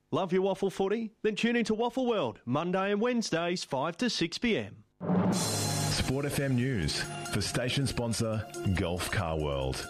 Love your waffle footy? Then tune into Waffle World, Monday and Wednesdays, 5 to 6 p.m. Sport FM News for station sponsor Gulf Car World.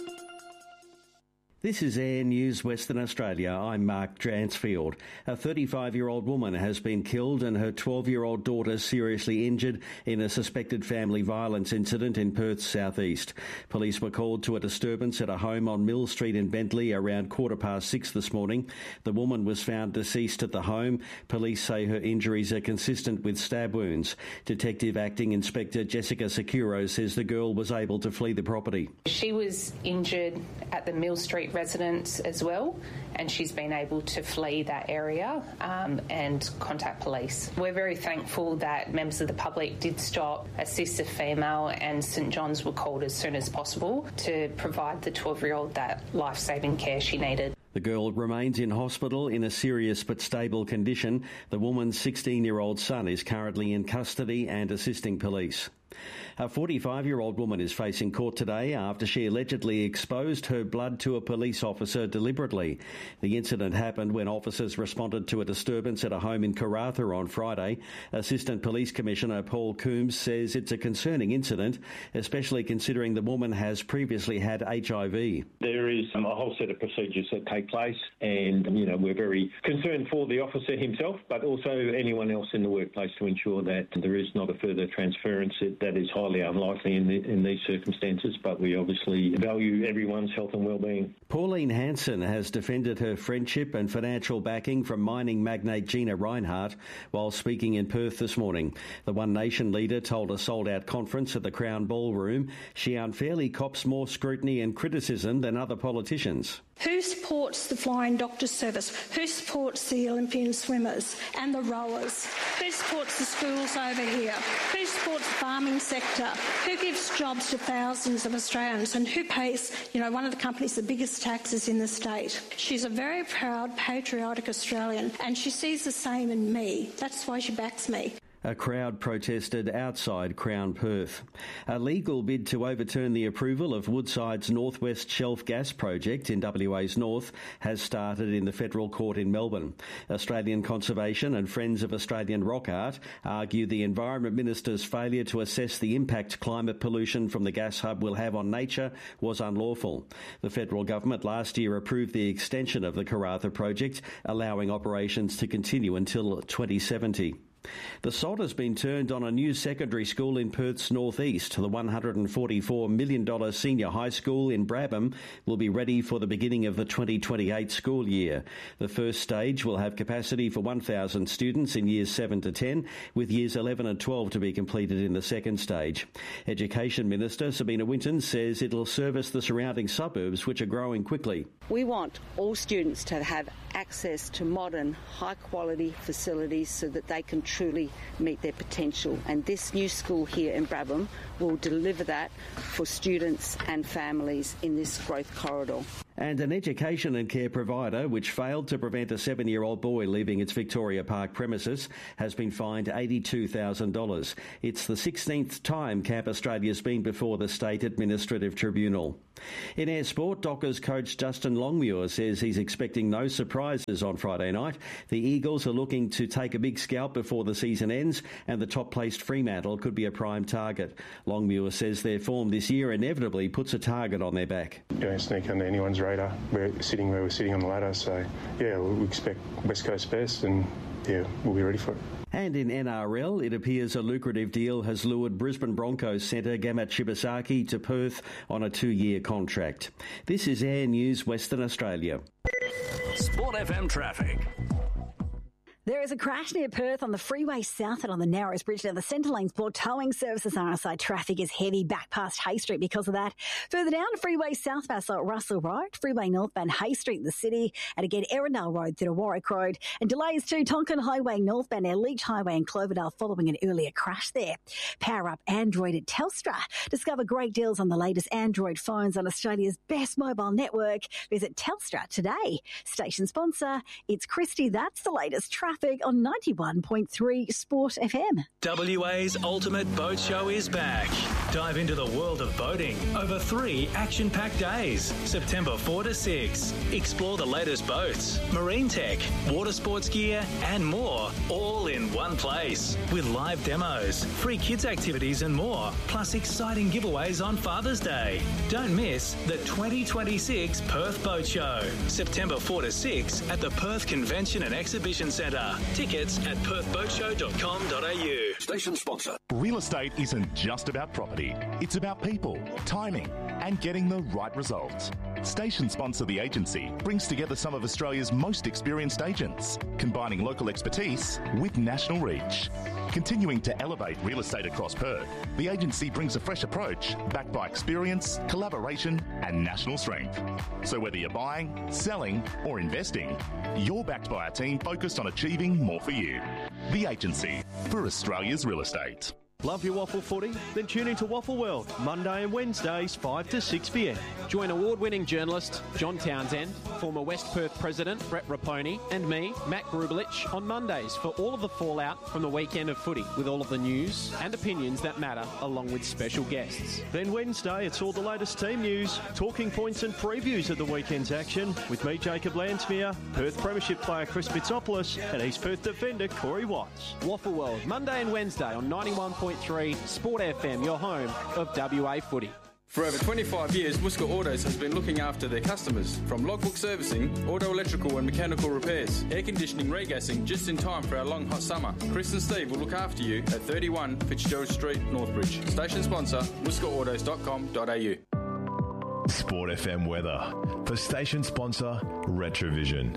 This is Air News Western Australia. I'm Mark Dransfield. A 35-year-old woman has been killed and her 12-year-old daughter seriously injured in a suspected family violence incident in Perth's southeast. Police were called to a disturbance at a home on Mill Street in Bentley around 6:15 this morning. The woman was found deceased at the home. Police say her injuries are consistent with stab wounds. Detective Acting Inspector Jessica Securo says the girl was able to flee the property. She was injured at the Mill Street residence as well, and she's been able to flee that area and contact police. We're very thankful that members of the public did stop, assist the female, and St John's were called as soon as possible to provide the 12-year-old that life-saving care she needed. The girl remains in hospital in a serious but stable condition. The woman's 16-year-old son is currently in custody and assisting police. A 45-year-old woman is facing court today after she allegedly exposed her blood to a police officer deliberately. The incident happened when officers responded to a disturbance at a home in Karratha on Friday. Assistant Police Commissioner Paul Coombs says it's a concerning incident, especially considering the woman has previously had HIV. There is a whole set of procedures that take place, and we're very concerned for the officer himself, but also anyone else in the workplace to ensure that there is not a further transference. That is highly unlikely in these circumstances, but we obviously value everyone's health and well-being. Pauline Hanson has defended her friendship and financial backing from mining magnate Gina Rinehart while speaking in Perth this morning. The One Nation leader told a sold-out conference at the Crown Ballroom she unfairly cops more scrutiny and criticism than other politicians. Who supports the Flying Doctor Service? Who supports the Olympian swimmers and the rowers? Who supports the schools over here? Who supports the farming sector? Who gives jobs to thousands of Australians? And who pays, one of the companies, the biggest taxes in the state? She's a very proud, patriotic Australian, and she sees the same in me. That's why she backs me. A crowd protested outside Crown Perth. A legal bid to overturn the approval of Woodside's Northwest Shelf Gas Project in WA's north has started in the Federal Court in Melbourne. Australian Conservation and Friends of Australian Rock Art argue the Environment Minister's failure to assess the impact climate pollution from the gas hub will have on nature was unlawful. The federal government last year approved the extension of the Karratha project, allowing operations to continue until 2070. The sod has been turned on a new secondary school in Perth's northeast. The $144 million senior high school in Brabham will be ready for the beginning of the 2028 school year. The first stage will have capacity for 1,000 students in years 7 to 10, with years 11 and 12 to be completed in the second stage. Education Minister Sabina Winton says it'll service the surrounding suburbs, which are growing quickly. We want all students to have access to modern, high-quality facilities so that they can truly meet their potential. And this new school here in Brabham will deliver that for students and families in this growth corridor. And an education and care provider which failed to prevent a 7-year-old boy leaving its Victoria Park premises has been fined $82,000. It's the 16th time Camp Australia's been before the State Administrative Tribunal. In Air Sport, Dockers coach Justin Longmuir says he's expecting no surprises on Friday night. The Eagles are looking to take a big scalp before the season ends, and the top-placed Fremantle could be a prime target. Longmuir says their form this year inevitably puts a target on their back. Don't sneak under anyone's radar. We're sitting where we're sitting on the ladder, so we expect West Coast best, and we'll be ready for it. And in NRL, it appears a lucrative deal has lured Brisbane Broncos centre Gamat Shibasaki to Perth on a 2-year contract. This is Air News Western Australia. Sport FM traffic. There is a crash near Perth on the freeway south and on the Narrows Bridge. Now, the centre lane's blocked. Towing services RSI traffic is heavy back past Hay Street because of that. Further down, freeway southbound at Russell Road, freeway northbound Hay Street in the city, and again Erindale Road through to Warwick Road. And delays too, Tonkin Highway northbound near Leach Highway and Cloverdale following an earlier crash there. Power up Android at Telstra. Discover great deals on the latest Android phones on Australia's best mobile network. Visit Telstra today. Station sponsor, it's Christy. That's the latest traffic. traffic on 91.3 Sport FM. WA's Ultimate Boat Show is back. Dive into the world of boating over 3 action-packed days, September 4 to 6. Explore the latest boats, marine tech, water sports gear and more, all in one place. With live demos, free kids activities and more, plus exciting giveaways on Father's Day. Don't miss the 2026 Perth Boat Show, September 4 to 6 at the Perth Convention and Exhibition Centre. Tickets at perthboatshow.com.au. Station sponsor. Real estate isn't just about property. It's about people, timing, and getting the right results. Station sponsor The Agency brings together some of Australia's most experienced agents, combining local expertise with national reach. Continuing to elevate real estate across Perth, The Agency brings a fresh approach backed by experience, collaboration, and national strength. So whether you're buying, selling, or investing, you're backed by a team focused on achieving more for you. The Agency, for Australia's real estate. Love your waffle footy? Then tune into Waffle World, Monday and Wednesdays, 5 to 6 p.m. Join award-winning journalist John Townsend, former West Perth President Brett Raponi, and me, Matt Grubelich, on Mondays for all of the fallout from the weekend of footy, with all of the news and opinions that matter, along with special guests. Then Wednesday, it's all the latest team news, talking points and previews of the weekend's action, with me, Jacob Lansmere, Perth Premiership player Chris Bitsopoulos, and East Perth defender Corey Watts. Waffle World, Monday and Wednesday on 91.3 Sport FM, your home of WA footy. For over 25 years, Muska Autos has been looking after their customers. From logbook servicing, auto electrical and mechanical repairs, air conditioning, regassing, just in time for our long hot summer. Chris and Steve will look after you at 31 Fitzgerald Street, Northbridge. Station sponsor, muskaautos.com.au. Sport FM weather for station sponsor Retrovision.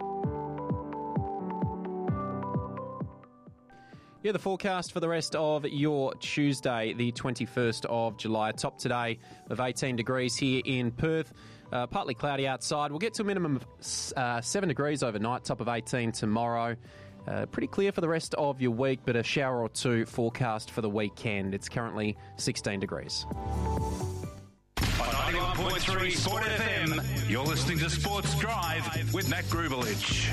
Yeah, the forecast for the rest of your Tuesday, the 21st of July. Top today of 18 degrees here in Perth. Partly cloudy outside. We'll get to a minimum of 7 degrees overnight, top of 18 tomorrow. Pretty clear for the rest of your week, but a shower or two forecast for the weekend. It's currently 16 degrees. On 91.3 Sport FM, you're listening to Sports Drive with Matt Grubelich.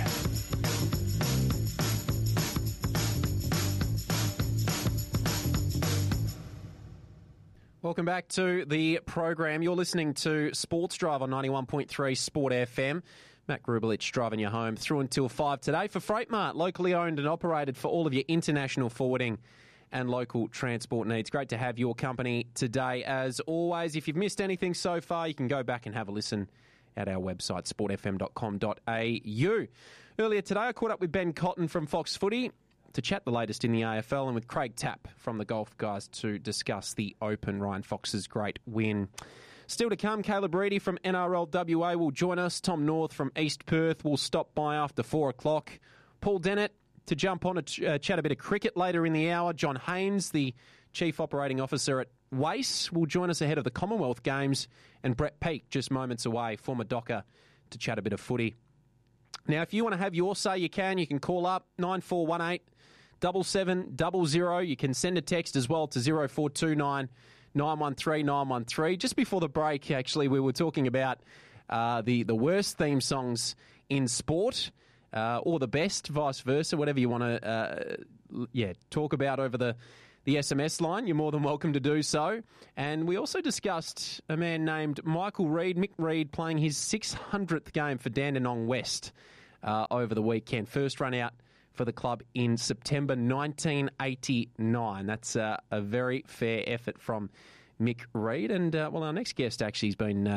Welcome back to the program. You're listening to Sports Drive on 91.3 Sport FM. Matt Grubelich driving you home through until 5 today for Freightmart, locally owned and operated for all of your international forwarding and local transport needs. Great to have your company today. As always, if you've missed anything so far, you can go back and have a listen at our website, sportfm.com.au. Earlier today, I caught up with Ben Cotton from Fox Footy to chat the latest in the AFL, and with Craig Tapp from the Golf Guys to discuss the Open, Ryan Fox's great win. Still to come, Caleb Reedy from NRL WA will join us. Tom North from East Perth will stop by after 4 o'clock. Paul Dennett to jump on to chat a bit of cricket later in the hour. John Haynes, the Chief Operating Officer at WACE, will join us ahead of the Commonwealth Games. And Brett Peake, just moments away, former Docker, to chat a bit of footy. Now, if you want to have your say, you can call up 9418 7700. You can send a text as well to 0429 913 913. Just before the break, actually, we were talking about the worst theme songs in sport, or the best, vice versa, whatever you want to talk about over the SMS line. You're more than welcome to do so. And we also discussed a man named Michael Reid, Mick Reid, playing his 600th game for Dandenong West over the weekend. First run out for the club in September 1989. That's a very fair effort from Mick Reid. And, our next guest actually has been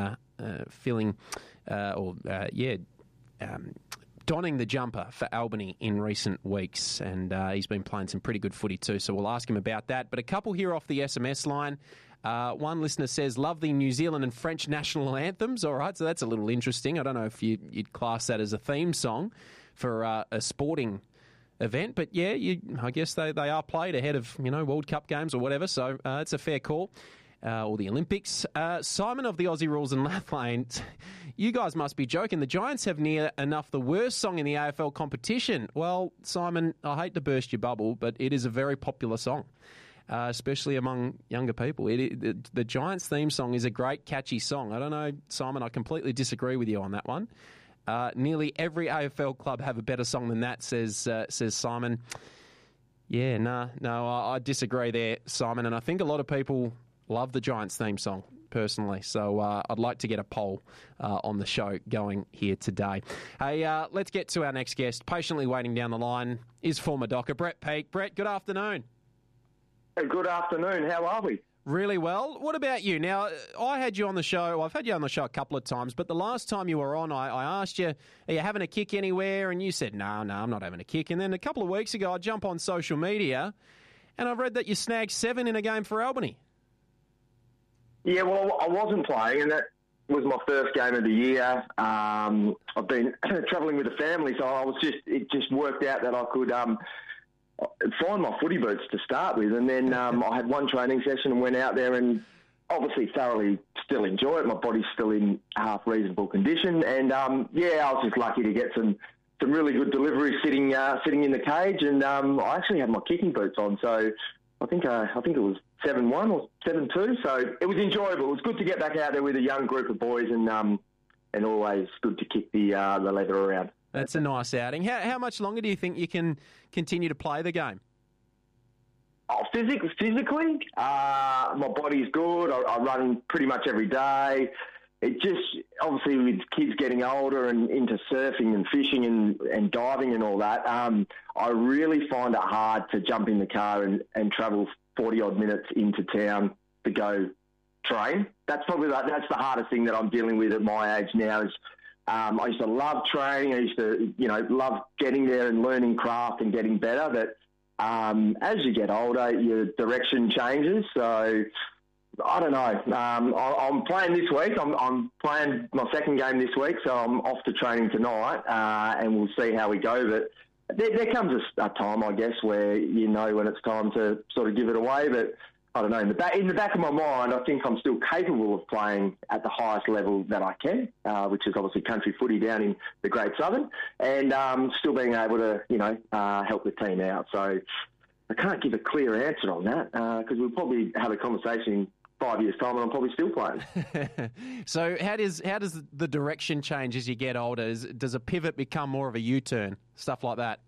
donning the jumper for Albany in recent weeks. And he's been playing some pretty good footy too, so we'll ask him about that. But a couple here off the SMS line. One listener says, love the New Zealand and French national anthems. All right, so that's a little interesting. I don't know if you'd class that as a theme song for a sporting event, but yeah, I guess they are played ahead of World Cup games or whatever, so it's a fair call. Or the Olympics. Simon of the Aussie Rules and Lathlane, you guys must be joking. The Giants have near enough the worst song in the AFL competition. Well, Simon, I hate to burst your bubble, but it is a very popular song, especially among younger people. The Giants theme song is a great, catchy song. I don't know, Simon, I completely disagree with you on that one. Nearly every AFL club have a better song than that, says Simon. Yeah, no, I disagree there, Simon, and I think a lot of people love the Giants theme song, personally. So I'd like to get a poll on the show going here today. Hey, let's get to our next guest. Patiently waiting down the line is former Docker, Brett Peake. Brett, good afternoon. Good afternoon. How are we? Really well. What about you? Now, I had you on the show. I've had you on the show a couple of times, but the last time you were on, I asked you, are you having a kick anywhere? And you said, no, I'm not having a kick. And then a couple of weeks ago, I jump on social media, and I've read that you snagged 7 in a game for Albany. Yeah, well, I wasn't playing, and that was my first game of the year. I've been travelling with the family, so it just worked out that I could find my footy boots to start with, and then I had one training session and went out there and obviously thoroughly still enjoy it. My body's still in half reasonable condition, and I was just lucky to get some really good deliveries sitting in the cage, and I actually had my kicking boots on, so I think it was 7-1 or 7-2, so it was enjoyable. It was good to get back out there with a young group of boys, and always good to kick the leather around. That's a nice outing. How much longer do you think you can continue to play the game? Oh, physically, my body's good. I run pretty much every day. It just, obviously with kids getting older and into surfing and fishing and diving and all that, I really find it hard to jump in the car and travel 40-odd minutes into town to go train. That's the hardest thing that I'm dealing with at my age now is I used to love training. I used to, love getting there and learning craft and getting better. But as you get older, your direction changes. So I don't know. I'm playing this week. I'm playing my second game this week, so I'm off to training tonight, and we'll see how we go. But there comes a time, I guess, where you know when it's time to sort of give it away. But I don't know. In the back of my mind, I think I'm still capable of playing at the highest level that I can, which is obviously country footy down in the Great Southern, and still being able to, help the team out. So I can't give a clear answer on that because we'll probably have a conversation in 5 years' time, and I'm probably still playing. So how does the direction change as you get older? Does a pivot become more of a U-turn, stuff like that?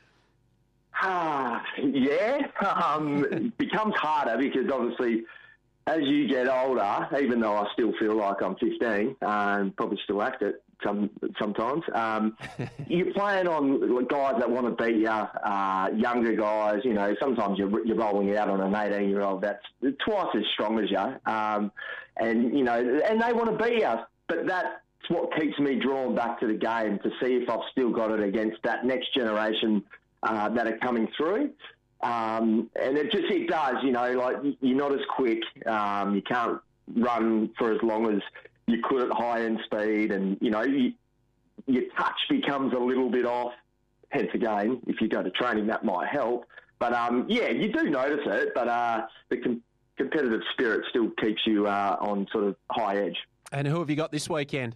It becomes harder because obviously as you get older, even though I still feel like I'm 15 and probably still act it sometimes, you're playing on guys that want to beat you, younger guys, sometimes you're rolling out on an 18-year-old that's twice as strong as you, and they want to beat you, but that's what keeps me drawn back to the game to see if I've still got it against that next generation that are coming through. And it does, you're not as quick. You can't run for as long as you could at high end speed, and, your touch becomes a little bit off. Hence, again, if you go to training, that might help. But, you do notice it, but the competitive spirit still keeps you on sort of high edge. And who have you got this weekend?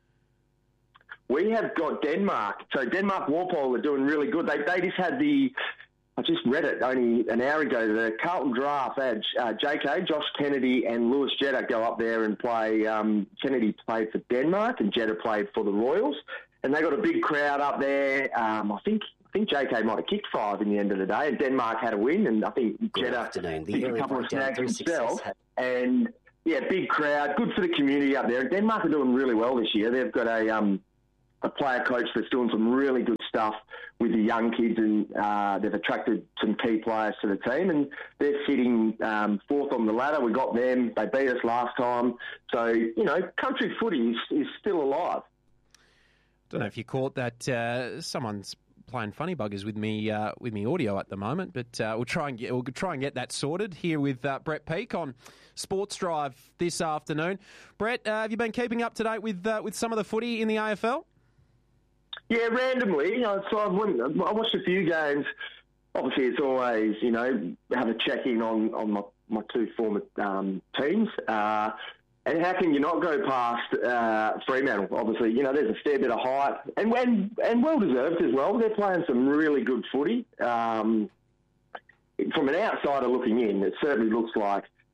We have got Denmark. So Denmark Walpole are doing really good. They just had I just read it only an hour ago, the Carlton draft. They had JK, Josh Kennedy and Lewis Jetta go up there and play. Kennedy played for Denmark and Jetta played for the Royals. And they got a big crowd up there. I think JK might have kicked 5 in the end of the day, and Denmark had a win, and I think Jetta took a couple of snags himself. And, big crowd, good for the community up there. Denmark are doing really well this year. They've got a player coach that's doing some really good stuff with the young kids, and they've attracted some key players to the team, and they're sitting 4th on the ladder. We got them. They beat us last time. So, country footy is still alive. Don't know if you caught that. Someone's playing funny buggers with me audio at the moment, but we'll try and get that sorted here with Brett Peake on Sports Drive this afternoon. Brett, have you been keeping up to date with some of the footy in the AFL? Yeah, randomly. So I watched a few games. Obviously, it's always, have a check-in on my two former teams. And how can you not go past Fremantle? Obviously, there's a fair bit of hype. And well-deserved as well. They're playing some really good footy. From an outsider looking in, it certainly looks like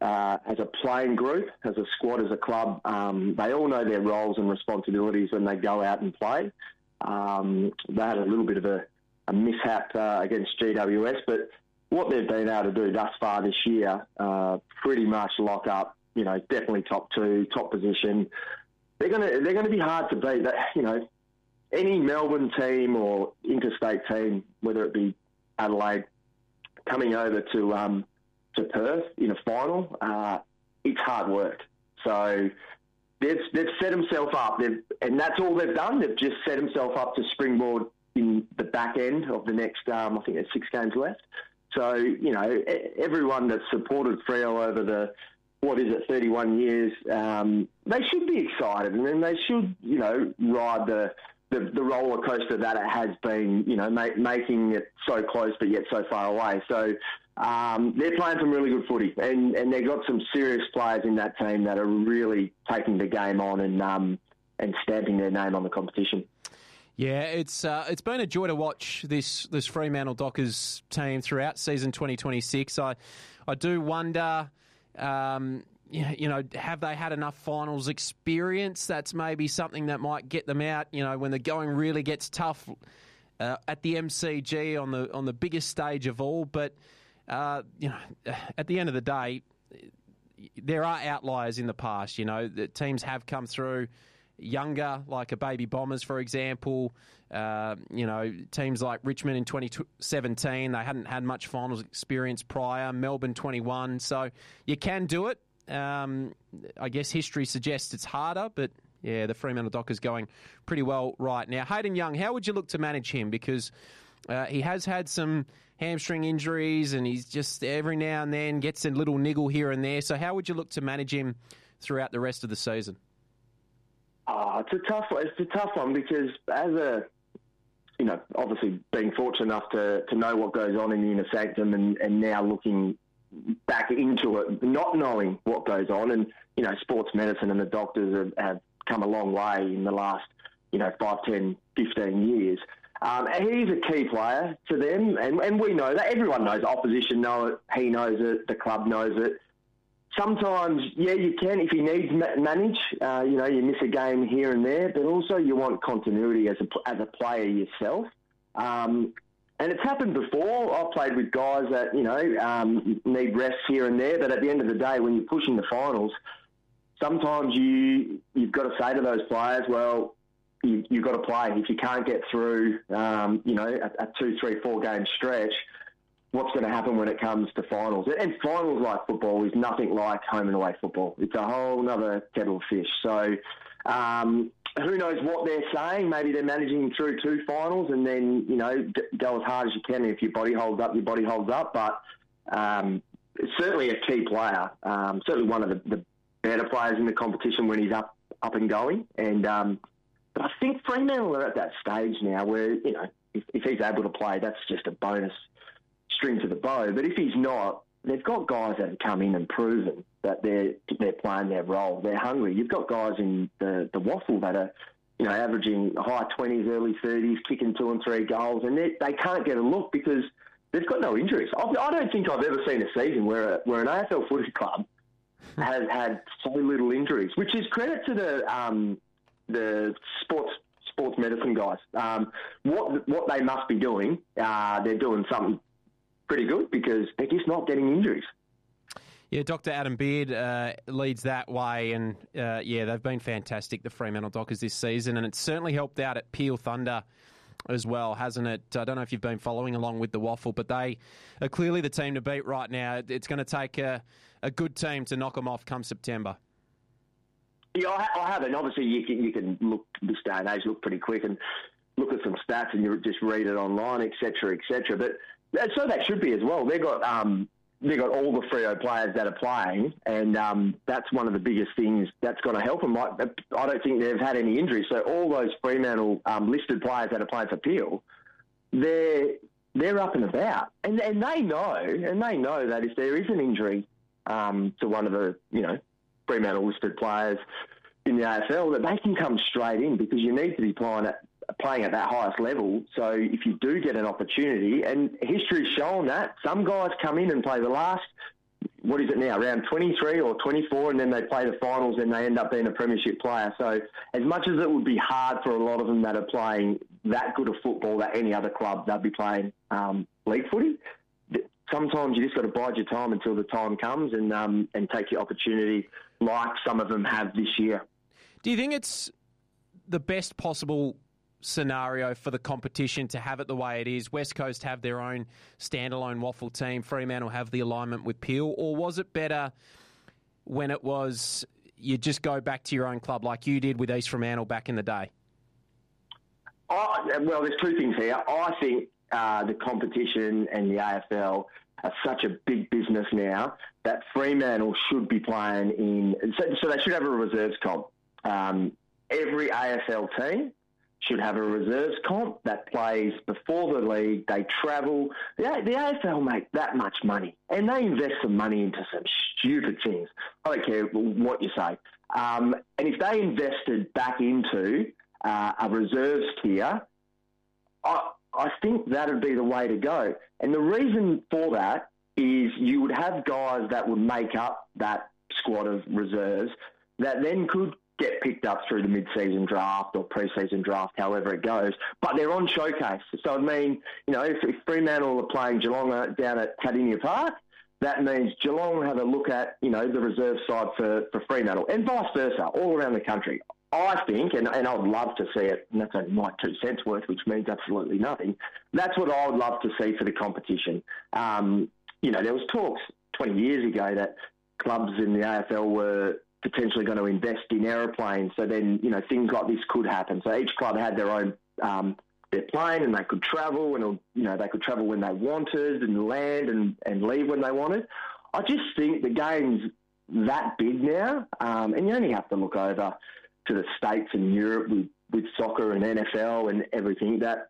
as a playing group, as a squad, as a club. They all know their roles and responsibilities when they go out and play. They had a little bit of a mishap against GWS, but what they've been able to do thus far this year, pretty much lock up, definitely top 2, top position. They're going to be hard to beat. That, any Melbourne team or interstate team, whether it be Adelaide, coming over to Perth in a final, it's hard work. So they've set themselves up, and that's all they've done. They've just set themselves up to springboard in the back end of the next, I think there's 6 games left. So, everyone that's supported Freo over 31 years, they should be excited, and then they should, ride the roller coaster that it has been, making it so close but yet so far away. So they're playing some really good footy, and they've got some serious players in that team that are really taking the game on and stamping their name on the competition. Yeah, it's been a joy to watch this Fremantle Dockers team throughout season 2026. I do wonder, have they had enough finals experience? That's maybe something that might get them out, when the going really gets tough at the MCG on the biggest stage of all. But, at the end of the day, there are outliers in the past. The teams have come through younger, like a Baby Bombers, for example. Teams like Richmond in 2017, they hadn't had much finals experience prior. Melbourne 21, so you can do it. I guess history suggests it's harder, but yeah, the Fremantle Dockers going pretty well right now. Hayden Young, how would you look to manage him? Because he has had some hamstring injuries, and he's just every now and then gets a little niggle here and there. So how would you look to manage him throughout the rest of the season? It's a tough one because obviously being fortunate enough to know what goes on in the inner sanctum and now looking back into it, not knowing what goes on, and sports medicine and the doctors have come a long way in the last 5, 10, 15 years. He's a key player to them, and we know that. Everyone knows. Opposition know it. He knows it. The club knows it. Sometimes, you can, if he needs manage, you miss a game here and there, but also you want continuity as a player yourself. And it's happened before. I've played with guys that, need rests here and there, but at the end of the day, when you're pushing the finals, sometimes you've got to say to those players, well, you've got to play. If you can't get through, a 2, 3, 4 game stretch, what's going to happen when it comes to finals? And finals like football is nothing like home and away football. It's a whole other kettle of fish. So who knows what they're saying? Maybe they're managing through 2 finals and then, go as hard as you can. If your body holds up, your body holds up. But it's certainly a key player, certainly one of the better players in the competition when he's up and going. And but I think Fremantle are at that stage now where, if he's able to play, that's just a bonus string to the bow. But if he's not, they've got guys that have come in and proven that they're playing their role. They're hungry. You've got guys in the waffle that are, averaging high 20s, early 30s, kicking 2 and 3 goals, and they can't get a look because they've got no injuries. I don't think I've ever seen a season where an AFL footy club has had so little injuries, which is credit to the sports medicine guys. What they must be doing, they're doing something pretty good because they're just not getting injuries. Yeah, Dr. Adam Beard leads that way, and they've been fantastic, the Fremantle Dockers, this season, and it's certainly helped out at Peel Thunder as well, hasn't it? I don't know if you've been following along with the Waffle, but they are clearly the team to beat right now. It's going to take a good team to knock them off come September. Yeah, I have, and obviously you can look this day and age, look pretty quick and look at some stats and you just read it online, etc., etc. But so that should be as well. They've got all the Freo players that are playing, and that's one of the biggest things that's going to help them. I don't think they've had any injuries. So all those Fremantle listed players that are playing for Peel, they're up and about, and they know that if there is an injury to one of the Fremantle listed players in the AFL, that they can come straight in because you need to be playing at that highest level. So if you do get an opportunity, and history's shown that some guys come in and play the last what is it now, round 23 or 24, and then they play the finals and they end up being a premiership player. So as much as it would be hard for a lot of them that are playing that good of football that any other club, they'll be playing league footy, sometimes you just got to bide your time until the time comes and take your opportunity like some of them have this year. Do you think it's the best possible scenario for the competition to have it the way it is? West Coast have their own standalone waffle team, Fremantle have the alignment with Peel, or was it better when it was you just go back to your own club like you did with East Fremantle back in the day? Well, there's two things here. I think the competition and the AFL are such a big business now that Fremantle should be playing in... So they should have a reserves comp. Every AFL team should have a reserves comp that plays before the league. They travel. The AFL make that much money, and they invest some money into some stupid things. I don't care what you say. And if they invested back into a reserves tier, I think that would be the way to go. And the reason for that is you would have guys that would make up that squad of reserves that then could get picked up through the mid-season draft or pre-season draft, however it goes. But they're on showcase. So, I mean, if Fremantle are playing Geelong down at Kardinia Park, that means Geelong have a look at, the reserve side for Fremantle, and vice versa, all around the country. I think, and I would love to see it, and that's only my 2 cents worth, which means absolutely nothing. That's what I would love to see for the competition. There was talks 20 years ago that clubs in the AFL were potentially going to invest in aeroplanes. So then, things like this could happen. So each club had their own their plane, and they could travel, and they could travel when they wanted and land and leave when they wanted. I just think the game's that big now, and you only have to look over to the States and Europe with soccer and NFL and everything that,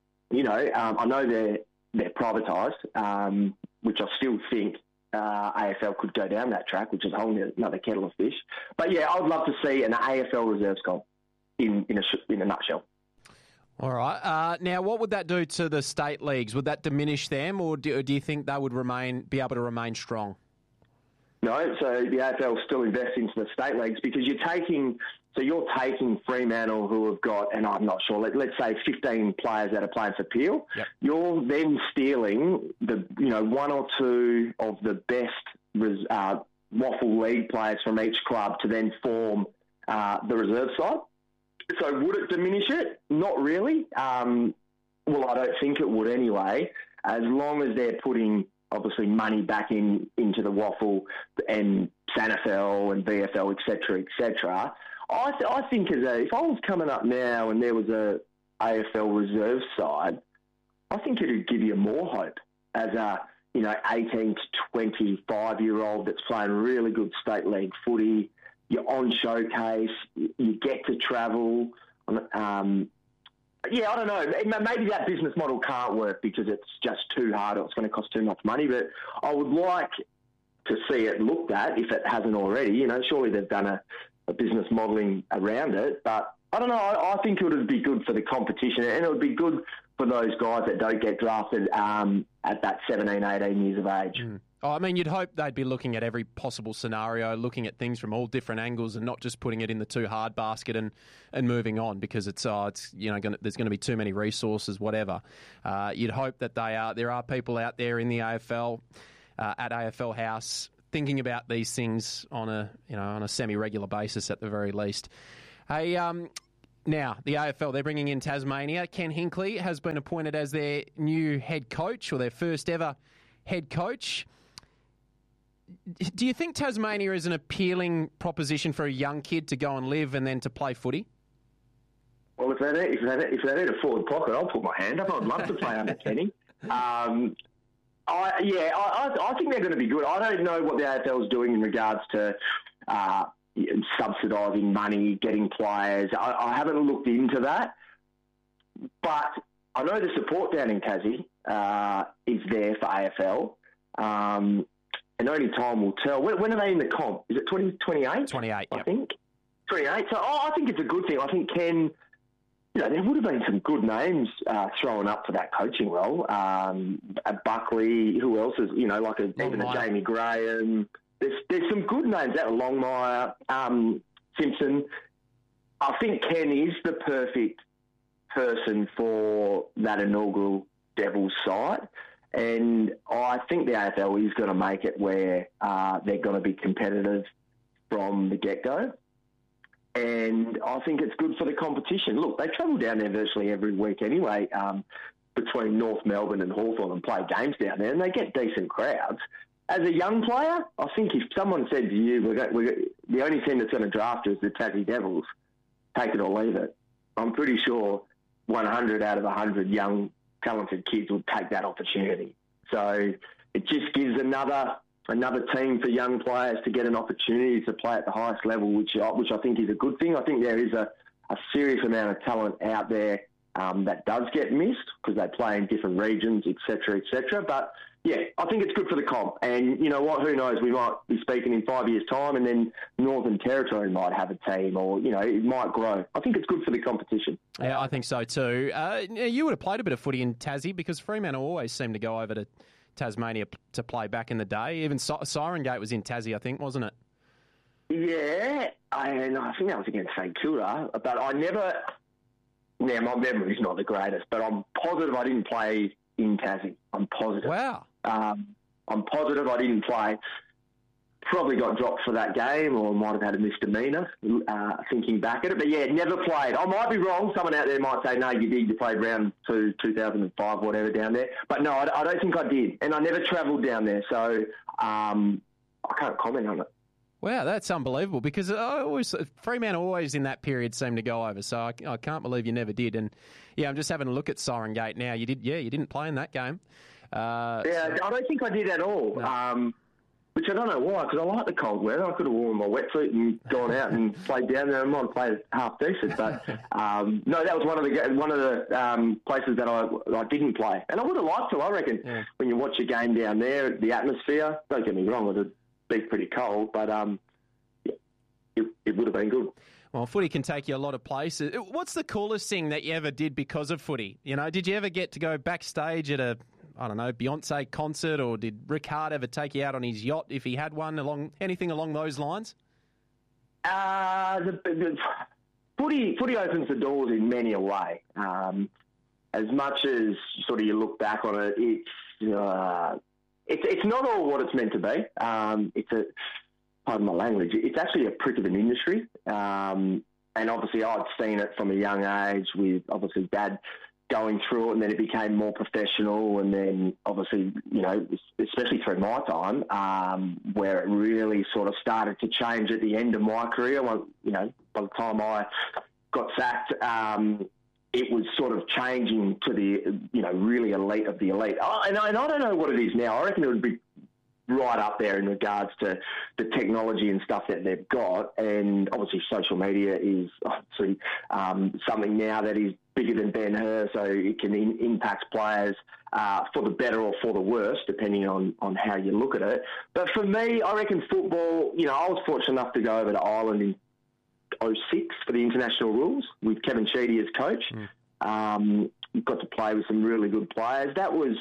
I know they're privatised, which I still think AFL could go down that track, which is a whole another kettle of fish. But yeah, I would love to see an AFL reserves comp in a nutshell. All right. Now, what would that do to the state leagues? Would that diminish them, or do you think they would be able to remain strong? No, so the AFL still invests into the state leagues because you're taking Fremantle, who have got, and I'm not sure, let's say 15 players that are playing for Peel. Yep. You're then stealing the one or two of the best waffle league players from each club to then form the reserve side. So would it diminish it? Not really. Well, I don't think it would anyway, as long as they're putting obviously money back into the waffle and SANFL and VFL, etc. I think if I was coming up now and there was a AFL reserve side, I think it would give you more hope as a 18 to 25-year-old that's playing really good state league footy. You're on showcase. You get to travel. I don't know. Maybe that business model can't work because it's just too hard or it's going to cost too much money. But I would like to see it looked at if it hasn't already. Surely they've done a business modelling around it. But I don't know. I think it would be good for the competition, and it would be good for those guys that don't get drafted at that 17, 18 years of age. Mm. Oh, I mean, you'd hope they'd be looking at every possible scenario, looking at things from all different angles, and not just putting it in the too hard basket and moving on because there's going to be too many resources, whatever. You'd hope that there are people out there in the AFL at AFL House thinking about these things on a semi-regular basis at the very least. Hey, now the AFL, they're bringing in Tasmania. Ken Hinkley has been appointed as their new head coach, or their first ever head coach. Do you think Tasmania is an appealing proposition for a young kid to go and live and then to play footy? Well, if they need a forward pocket, I'll put my hand up. I'd love to play under Kenny. I think they're going to be good. I don't know what the AFL is doing in regards to subsidising money, getting players. I haven't looked into that. But I know the support down in Tassie is there for AFL. And only time will tell. When are they in the comp? Is it 2028? 28, I think. 28. So I think it's a good thing. I think Ken there would have been some good names thrown up for that coaching role. At Buckley, who else is, even a Jamie Graham. There's some good names out of Longmire, Simpson. I think Ken is the perfect person for that inaugural Devils side. And I think the AFL is going to make it where they're going to be competitive from the get-go. And I think it's good for the competition. Look, they travel down there virtually every week anyway, between North Melbourne and Hawthorn, and play games down there, and they get decent crowds. As a young player, I think if someone said to you, the only team that's going to draft is the Tassie Devils, take it or leave it, I'm pretty sure 100 out of 100 young, talented kids would take that opportunity. So it just gives another team for young players to get an opportunity to play at the highest level, which I think is a good thing. I think there is a serious amount of talent out there that does get missed because they play in different regions, et cetera, et cetera. But, yeah, I think it's good for the comp. And you know what? Who knows? We might be speaking in 5 years' time and then Northern Territory might have a team or, it might grow. I think it's good for the competition. Yeah, I think so too. You would have played a bit of footy in Tassie because Fremantle always seemed to go over to Tasmania to play back in the day. Even Siren Gate was in Tassie, I think, wasn't it? Yeah, and I think that was against St Kilda. But I never... Now, my memory's not the greatest, but I'm positive I didn't play in Tassie. I'm positive. Wow. I'm positive I didn't play. Probably got dropped for that game or might have had a misdemeanor, thinking back at it. But, yeah, never played. I might be wrong. Someone out there might say, no, you did. You played round 2, 2005, whatever, down there. But, no, I don't think I did. And I never travelled down there, so I can't comment on it. Wow, that's unbelievable because Fremantle always in that period seemed to go over, so I can't believe you never did. And, yeah, I'm just having a look at Siren Gate now. You didn't play in that game. I don't think I did at all. No. Which I don't know why, because I like the cold weather. I could have worn my wetsuit and gone out and played down there and might have played half decent. But no, that was one of the places that I didn't play, and I would have liked to. I reckon when you watch a game down there, the atmosphere. Don't get me wrong, it would be pretty cold, but it would have been good. Well, footy can take you a lot of places. What's the coolest thing that you ever did because of footy? Did you ever get to go backstage at a Beyonce concert, or did Rick Hart ever take you out on his yacht if he had one, anything along those lines? The footy opens the doors in many a way. As much as sort of you look back on it, it's not all what it's meant to be. Pardon my language, it's actually a prick of an industry. And obviously I'd seen it from a young age with obviously Dad going through it, and then it became more professional, and then obviously, especially through my time, where it really sort of started to change at the end of my career. By the time I got sacked, it was sort of changing to the, really elite of the elite. And I don't know what it is now. I reckon it would be right up there in regards to the technology and stuff that they've got. And obviously social media is obviously something now that is bigger than Ben-Hur, so it can impact players for the better or for the worse, depending on how you look at it. But for me, I reckon football, I was fortunate enough to go over to Ireland in 2006 for the international rules with Kevin Sheedy as coach. Got to play with some really good players. That was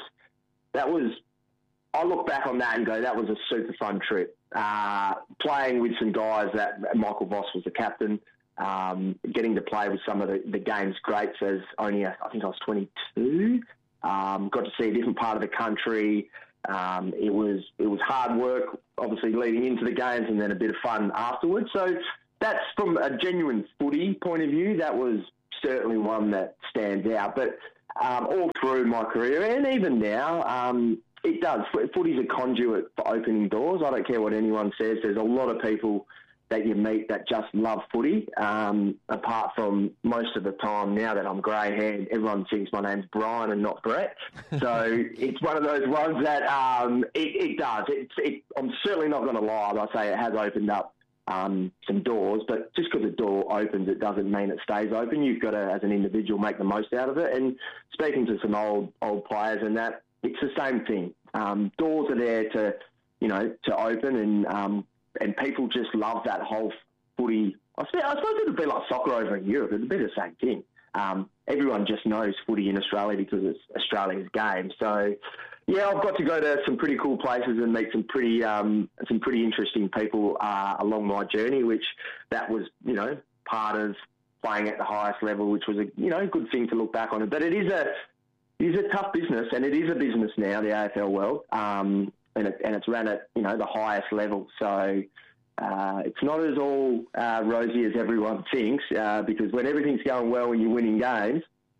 I look back on that and go, that was a super fun trip. Playing with some guys that Michael Voss was the captain, getting to play with some of the game's greats as only, I think I was 22. Got to see a different part of the country. It was hard work, obviously, leading into the games, and then a bit of fun afterwards. So that's from a genuine footy point of view. That was certainly one that stands out. But all through my career, and even now, it does. Footy's a conduit for opening doors. I don't care what anyone says. There's a lot of people that you meet that just love footy. Apart from most of the time now that I'm grey-haired, everyone thinks my name's Brian and not Brett. So it's one of those ones that it does. I'm certainly not going to lie. I say it has opened up some doors, but just because a door opens, it doesn't mean it stays open. You've got to, as an individual, make the most out of it. And speaking to some old players and that, it's the same thing. Doors are there to open, and people just love that whole footy. I suppose it would be like soccer over in Europe. It would be the same thing. everyone just knows footy in Australia because it's Australia's game. So, yeah, I've got to go to some pretty cool places and meet some pretty interesting people along my journey, which that was, part of playing at the highest level, which was a good thing to look back on. But it is a tough business, and it is a business now, the AFL world, and it's run at the highest level. So it's not as all rosy as everyone thinks, because when everything's going well and you're winning games,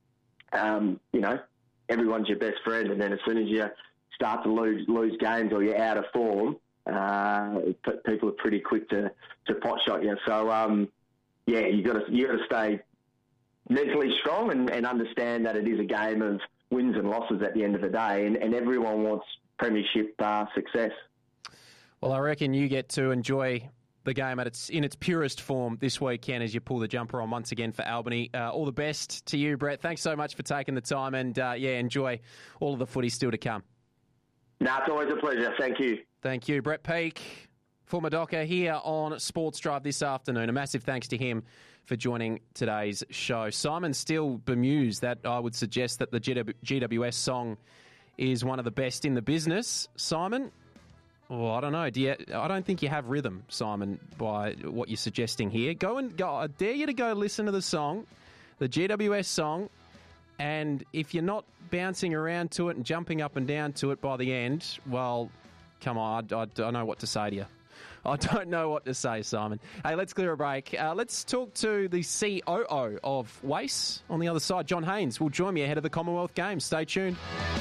everyone's your best friend, and then as soon as you start to lose games or you're out of form, people are pretty quick to pot shot you. So you got to stay mentally strong and understand that it is a game of wins and losses at the end of the day, and everyone wants premiership success. Well, I reckon you get to enjoy the game in its purest form this weekend as you pull the jumper on once again for Albany. All the best to you, Brett. Thanks so much for taking the time, and enjoy all of the footy still to come. No, it's always a pleasure. Thank you. Thank you. Brett Peake, former Docker, here on Sports Drive this afternoon. A massive thanks to him for joining today's show. Simon's still bemused that I would suggest that the GWS song is one of the best in the business. Simon? Well, I don't know. I don't think you have rhythm, Simon, by what you're suggesting here. I dare you to go listen to the song, the GWS song, and if you're not bouncing around to it and jumping up and down to it by the end, well, come on, I don't know what to say to you. I don't know what to say, Simon. Hey, let's clear a break. Let's talk to the COO of WACE on the other side. John Haynes will join me ahead of the Commonwealth Games. Stay tuned.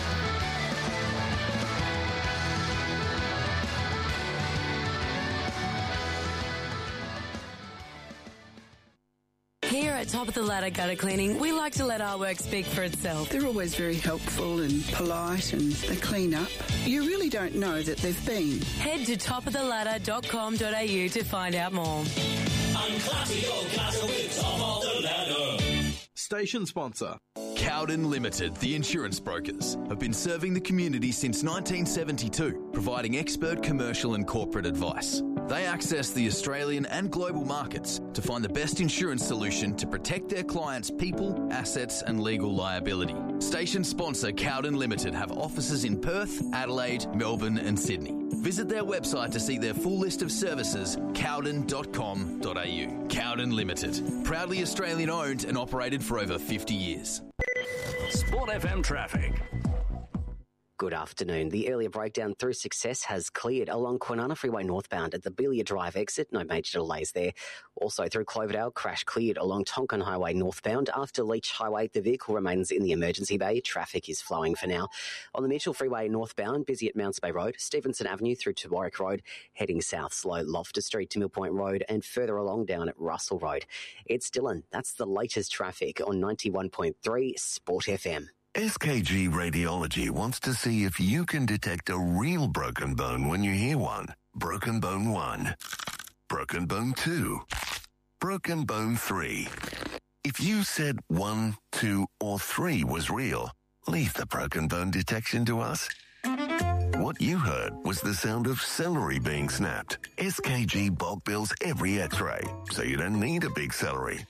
Here at Top of the Ladder Gutter Cleaning, we like to let our work speak for itself. They're always very helpful and polite, and they clean up. You really don't know that they've been. Head to topoftheladder.com.au to find out more. Unclassy your gutter with Top of the Ladder. Station sponsor. Cowden Limited, the insurance brokers, have been serving the community since 1972, providing expert commercial and corporate advice. They access the Australian and global markets to find the best insurance solution to protect their clients' people, assets and legal liability. Station sponsor Cowden Limited have offices in Perth, Adelaide, Melbourne and Sydney. Visit their website to see their full list of services, cowden.com.au. Cowden Limited, proudly Australian owned and operated for over 50 years. Sport FM traffic. Good afternoon. The earlier breakdown through Success has cleared along Kwinana Freeway northbound at the Belia Drive exit. No major delays there. Also through Cloverdale, crash cleared along Tonkin Highway northbound. After Leach Highway, the vehicle remains in the emergency bay. Traffic is flowing for now. On the Mitchell Freeway northbound, busy at Mounts Bay Road, Stevenson Avenue through to Warwick Road, heading south slow, Loftus Street to Mill Point Road, and further along down at Russell Road. It's Dylan. That's the latest traffic on 91.3 Sport FM. SKG Radiology wants to see if you can detect a real broken bone when you hear one. Broken bone 1. Broken bone 2. Broken bone 3. If you said 1, 2, or 3 was real, leave the broken bone detection to us. What you heard was the sound of celery being snapped. SKG bulk bills every x-ray, so you don't need a big salary.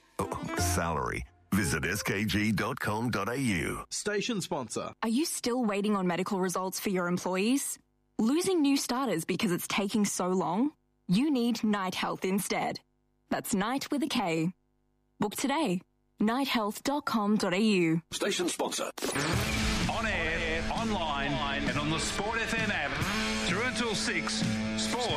Visit skg.com.au. Station sponsor. Are you still waiting on medical results for your employees? Losing new starters because it's taking so long? You need Night Health instead. That's Night with a K. Book today. nighthealth.com.au. Station sponsor. On air, online, and on the Sport FM app. Through until 6, Sport